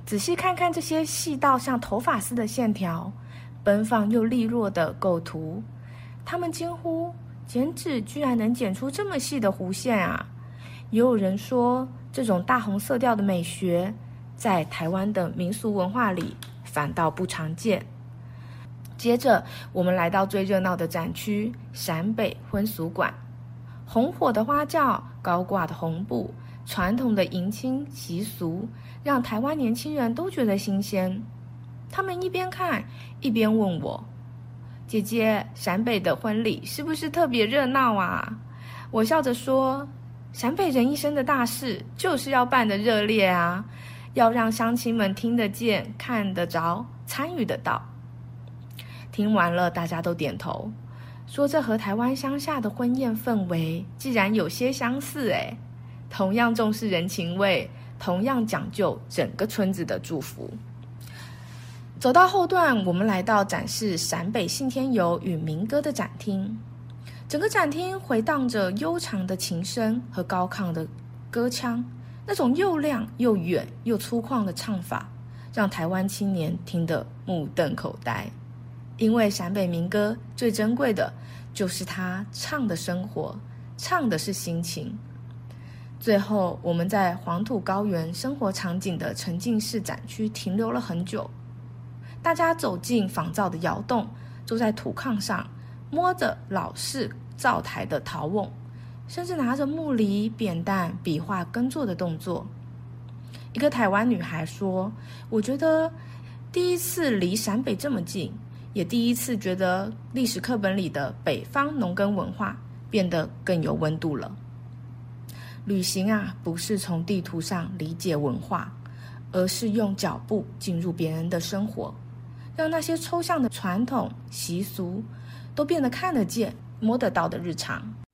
仔细看看这些细到像头发丝的线条，奔放又利落的构图，他们惊呼：剪纸居然能剪出这么细的弧线啊！也有人说，这种大红色调的美学，在台湾的民俗文化里反倒不常见。接着，我们来到最热闹的展区——陕北婚俗馆。红火的花轿，高挂的红布，传统的迎亲习俗，让台湾年轻人都觉得新鲜。他们一边看，一边问我：姐姐，陕北的婚礼是不是特别热闹啊？我笑着说：陕北人一生的大事，就是要办得热烈啊，要让乡亲们听得见、看得着、参与得到。听完了，大家都点头，说这和台湾乡下的婚宴氛围既然有些相似，同样重视人情味，同样讲究整个村子的祝福。走到后段，我们来到展示陕北信天游与民歌的展厅。整个展厅回荡着悠长的琴声和高亢的歌腔，那种又亮又远又粗犷的唱法，让台湾青年听得目瞪口呆。因为陕北民歌最珍贵的就是它唱的生活，唱的是心情。最后，我们在黄土高原生活场景的沉浸式展区停留了很久。大家走进仿造的窑洞，坐在土炕上，摸着老式灶台的陶瓮，甚至拿着木犁、扁担比划耕作的动作。一个台湾女孩说：我觉得第一次离陕北这么近，也第一次觉得历史课本里的北方农耕文化变得更有温度了。旅行啊，不是从地图上理解文化，而是用脚步进入别人的生活，让那些抽象的传统习俗都变得看得见、摸得到的日常。